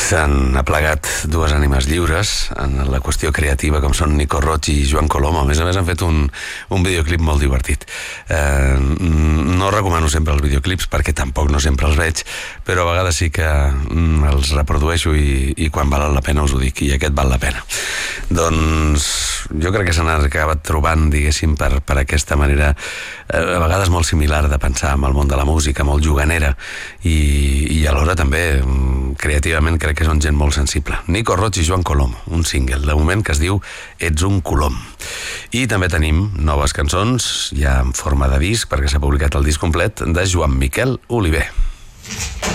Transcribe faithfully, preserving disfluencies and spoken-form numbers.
s'han aplegat dues ànimes lliures en la qüestió creativa, com són Nico Roig i Joan Colom. A més a més han fet un, un videoclip molt divertit. Eh, no recomano sempre els videoclips perquè tampoc no sempre els veig, però a vegades sí que mm, els reprodueixo i, i quan valen la pena us ho dic, i aquest val la pena. Doncs jo crec que s'han acabat trobant, diguéssim, per, per aquesta manera eh, a vegades molt similar de pensar amb el món de la música, molt juganera i, i alhora també creativament crec que són gent molt sensible. Nico Roig i Joan Colom, un single de moment que es diu Ets un colom. I també tenim noves cançons ja en forma de disc, perquè s'ha publicat el disc complet, de Joan Miquel Oliver.